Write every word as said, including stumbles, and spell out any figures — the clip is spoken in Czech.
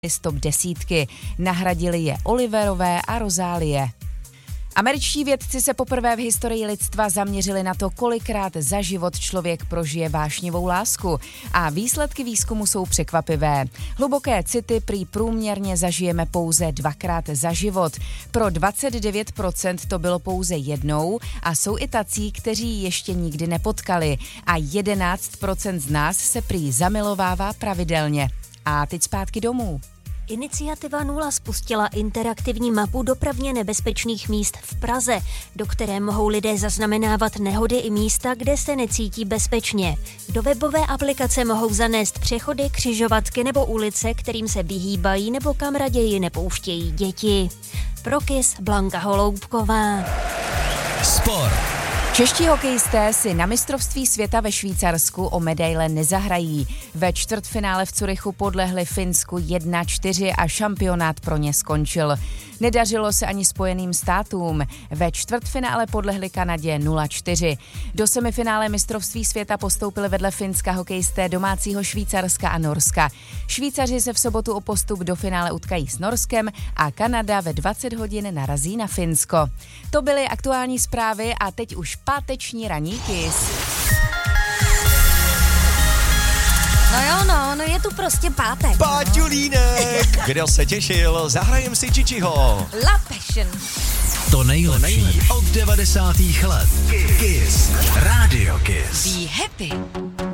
z top desítky. Nahradili je Oliverové a Rozálie. Američtí vědci se poprvé v historii lidstva zaměřili na to, kolikrát za život člověk prožije vášnivou lásku. A výsledky výzkumu jsou překvapivé. Hluboké city prý průměrně zažijeme pouze dvakrát za život. Pro dvacet devět procent to bylo pouze jednou a jsou i tací, kteří ještě nikdy nepotkali. A jedenáct procent z nás se prý zamilovává pravidelně. A teď zpátky domů. Iniciativa Nula spustila interaktivní mapu dopravně nebezpečných míst v Praze, do které mohou lidé zaznamenávat nehody i místa, kde se necítí bezpečně. Do webové aplikace mohou zanést přechody, křižovatky nebo ulice, kterým se vyhýbají nebo kam raději nepouštějí děti. Pro Kiss Blanka Holoubková. Sport. Čeští hokejisté si na mistrovství světa ve Švýcarsku o medaile nezahrají. Ve čtvrtfinále v Curychu podlehli Finsku jedna čtyři a šampionát pro ně skončil. Nedařilo se ani Spojeným státům. Ve čtvrtfinále podlehli Kanadě nula čtyři. Do semifinále mistrovství světa postoupili vedle Finska hokejisté domácího Švýcarska a Norska. Švýcaři se v sobotu o postup do finále utkají s Norskem a Kanada ve dvacet hodin narazí na Finsko. To byly aktuální zprávy a teď už páteční ranní Kiss. No jo, no, no je tu prostě pátek. Páťulínek! Kdo se těšil, zahrajem si Čičiho. La Passion. To nejlepší od devadesátých let. Kiss. Radio Kiss. Be happy.